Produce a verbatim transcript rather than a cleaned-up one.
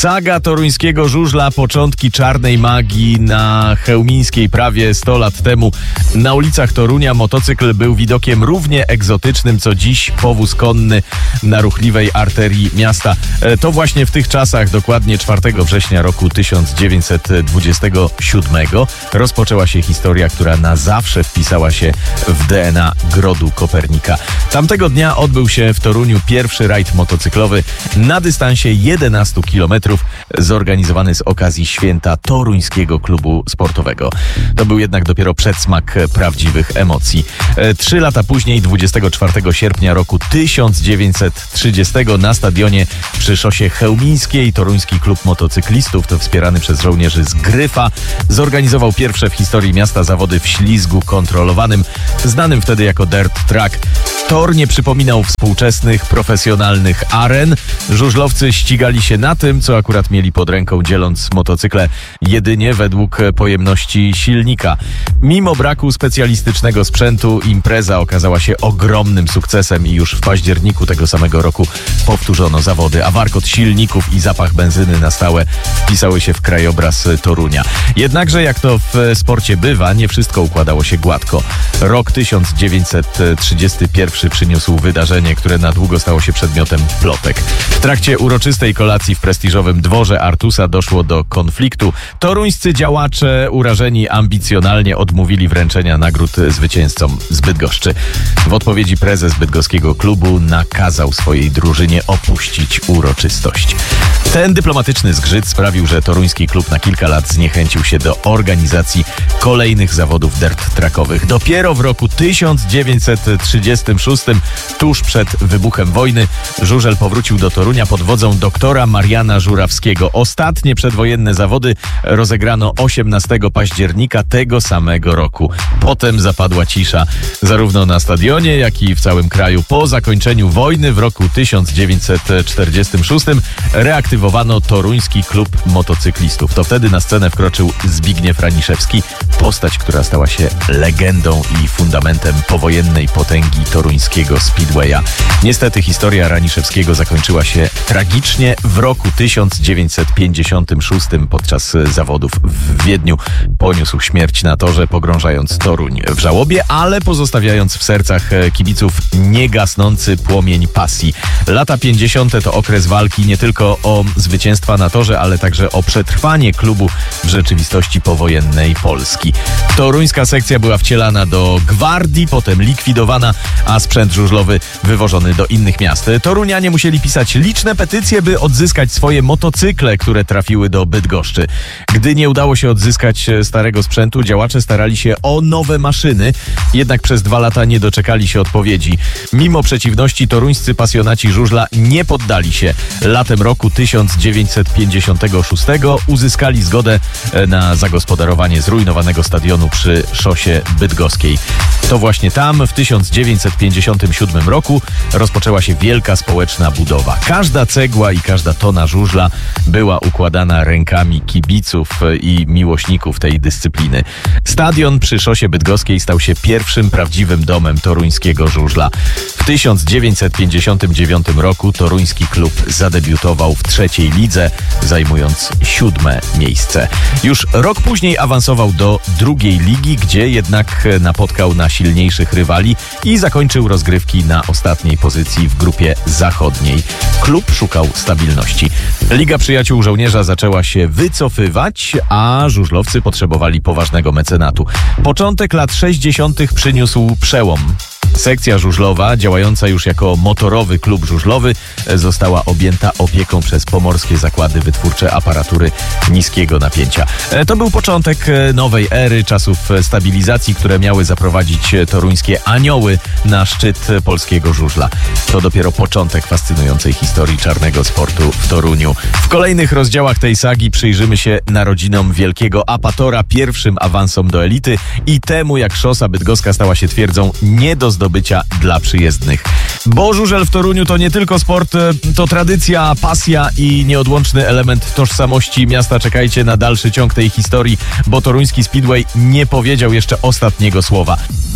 Saga toruńskiego żużla, początki czarnej magii na chełmińskiej prawie sto lat temu. Na ulicach Torunia motocykl był widokiem równie egzotycznym, co dziś powóz konny na ruchliwej arterii miasta. To właśnie w tych czasach, dokładnie czwartego września roku tysiąc dziewięćset dwudziestego siódmego, rozpoczęła się historia, która na zawsze wpisała się w D N A Grodu Kopernika. Tamtego dnia odbył się w Toruniu pierwszy rajd motocyklowy na dystansie jedenastu kilometrów, zorganizowany z okazji święta Toruńskiego Klubu Sportowego. To był jednak dopiero przedsmak prawdziwych emocji. Trzy lata później, dwudziestego czwartego sierpnia roku tysiąc dziewięćset trzydziestego, na stadionie przy szosie chełmińskiej Toruński Klub Motocyklistów, to wspierany przez żołnierzy z Gryfa, zorganizował pierwsze w historii miasta zawody w ślizgu kontrolowanym, znanym wtedy jako dirt track. Tor nie przypominał współczesnych, profesjonalnych aren. Żużlowcy ścigali się na tym, co akurat mieli pod ręką, dzieląc motocykle jedynie według pojemności silnika. Mimo braku specjalistycznego sprzętu impreza okazała się ogromnym sukcesem i już w październiku tego samego roku powtórzono zawody, a warkot silników i zapach benzyny na stałe wpisały się w krajobraz Torunia. Jednakże, jak to w sporcie bywa, nie wszystko układało się gładko. Rok tysiąc dziewięćset trzydziesty pierwszy przyniósł wydarzenie, które na długo stało się przedmiotem plotek. W trakcie uroczystej kolacji w prestiżowym dworze Artusa doszło do konfliktu. Toruńscy działacze, urażeni ambicjonalnie, odmówili wręczenia nagród zwycięzcom z Bydgoszczy. W odpowiedzi prezes bydgoskiego klubu nakazał swojej drużynie opuścić uroczystość. Ten dyplomatyczny zgrzyt sprawił, że toruński klub na kilka lat zniechęcił się do organizacji kolejnych zawodów dirt trackowych. Dopiero w roku tysiąc dziewięćset trzydziestym szóstym, tuż przed wybuchem wojny, żużel powrócił do Torunia pod wodzą doktora Mariana Żurawskiego. Ostatnie przedwojenne zawody rozegrano osiemnastego października tego samego roku. Potem zapadła cisza, zarówno na stadionie, jak i w całym kraju. Po zakończeniu wojny w roku tysiąc dziewięćset czterdziestym szóstym reaktywowano Toruński Klub Motocyklistów. To wtedy na scenę wkroczył Zbigniew Raniszewski, postać, która stała się legendą i fundamentem powojennej potęgi toruńskiego speedwaya. Niestety historia Raniszewskiego zakończyła się tragicznie. W roku tysiąc dziewięćset pięćdziesiątym szóstym podczas zawodów w Wiedniu poniósł śmierć na torze, pogrążając Toruń w żałobie, ale pozostawiając w sercach kibiców niegasnący płomień pasji. Lata pięćdziesiąte to okres walki nie tylko o zwycięstwa na torze, ale także o przetrwanie klubu w rzeczywistości powojennej Polski. Toruńska sekcja była wcielana do gwardii, potem likwidowana, a sprzęt żużlowy wywożony do innych miast. Torunianie musieli pisać liczne petycje, by odzyskać swoje motocykle, które trafiły do Bydgoszczy. Gdy nie udało się odzyskać starego sprzętu, działacze starali się o nowe maszyny, jednak przez dwa lata nie doczekali się odpowiedzi. Mimo przeciwności toruńscy pasjonaci żużla nie poddali się. Latem roku tysiąc dziewięćset pięćdziesiątego szóstego uzyskali zgodę na zagospodarowanie zrujnowanego stadionu przy szosie bydgoskiej. To właśnie tam w tysiąc dziewięćset pięćdziesiątym siódmym roku rozpoczęła się wielka społeczna budowa. Każda cegła i każda tona żużla była układana rękami kibiców i miłośników tej dyscypliny. Stadion przy szosie bydgoskiej stał się pierwszym prawdziwym domem toruńskiego żużla. W tysiąc dziewięćset pięćdziesiątym dziewiątym roku toruński klub zadebiutował w trzeciej lidze, zajmując siódme miejsce. Już rok później awansował do drugiej ligi, gdzie jednak napotkał na silniejszych rywali i zakończył rozgrywki na ostatniej pozycji w grupie zachodniej. Klub szukał stabilności. Liga Przyjaciół Żołnierza zaczęła się wycofywać, a żużlowcy potrzebowali poważnego mecenatu. Początek lat sześćdziesiątych przyniósł przełom. Sekcja żużlowa, działająca już jako motorowy klub żużlowy, została objęta opieką przez Pomorskie Zakłady Wytwórcze Aparatury Niskiego Napięcia. To był początek nowej ery, czasów stabilizacji, które miały zaprowadzić toruńskie anioły na szczyt polskiego żużla. To dopiero początek fascynującej historii czarnego sportu w Toruniu. W kolejnych rozdziałach tej sagi przyjrzymy się narodzinom wielkiego apatora, pierwszym awansom do elity i temu, jak szosa bydgoska stała się twierdzą nie do zdobycia dla przyjezdnych. Bo żużel w Toruniu to nie tylko sport, to tradycja, pasja i nieodłączny element tożsamości miasta. Czekajcie na dalszy ciąg tej historii, bo toruński speedway nie powiedział jeszcze ostatniego słowa.